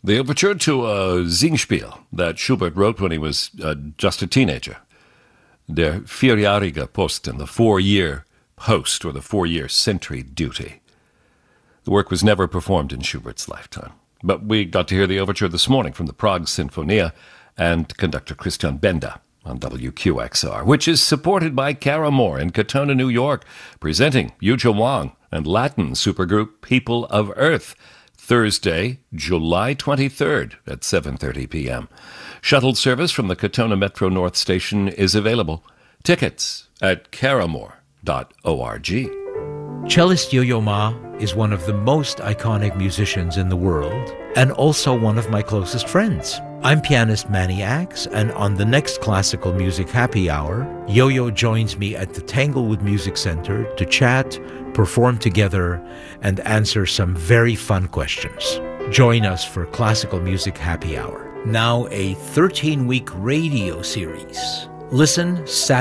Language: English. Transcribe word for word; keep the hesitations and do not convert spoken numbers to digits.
The overture to a Singspiel that Schubert wrote when he was uh, just a teenager. Der Vierjährige Posten, the four-year post, or the four-year sentry duty. The work was never performed in Schubert's lifetime. But we got to hear the overture this morning from the Prague Sinfonia and conductor Christian Benda on W Q X R, which is supported by Cara Moore in Katona, New York, presenting Yuja Wang and Latin supergroup People of Earth, Thursday, July twenty-third at seven thirty p.m. Shuttle service from the Katona Metro North Station is available. Tickets at caramore dot org. Cellist Yo-Yo Ma is one of the most iconic musicians in the world and also one of my closest friends. I'm pianist Manny Axe, and on the next Classical Music Happy Hour, Yo-Yo joins me at the Tanglewood Music Center to chat, perform together, and answer some very fun questions. Join us for Classical Music Happy Hour, now a thirteen-week radio series. Listen Saturday